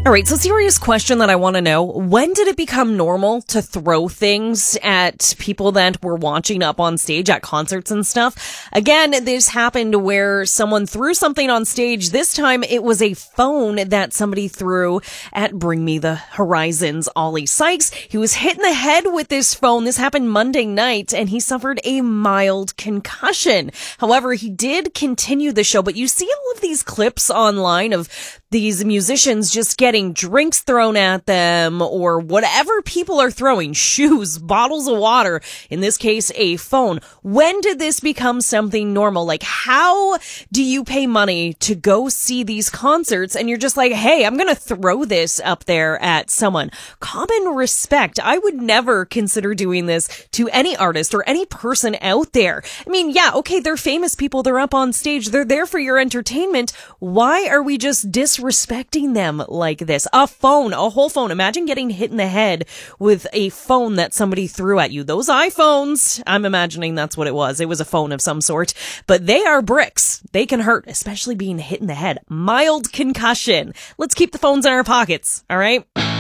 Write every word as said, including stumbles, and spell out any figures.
All right, so serious question that I want to know. When did it become normal to throw things at people that were watching up on stage at concerts and stuff? Again, this happened where someone threw something on stage. This time it was a phone that somebody threw at Bring Me the Horizon's Ollie Sykes. He was hit in the head with this phone. This happened Monday night and he suffered a mild concussion. However, he did continue the show, but you see all of these clips online of these musicians just getting drinks thrown at them or whatever people are throwing, shoes, bottles of water, in this case, a phone. When did this become something normal? Like, how do you pay money to go see these concerts and you're just like, hey, I'm going to throw this up there at someone? Common respect. I would never consider doing this to any artist or any person out there. I mean, yeah, okay, they're famous people. They're up on stage. They're there for your entertainment. Why are we just dis Respecting them like this? A phone, a whole phone. Imagine getting hit in the head with a phone that somebody threw at you. Those iPhones, I'm imagining that's what it was. It was a phone of some sort, but they are bricks. They can hurt, especially being hit in the head. Mild concussion. Let's keep the phones in our pockets. All right.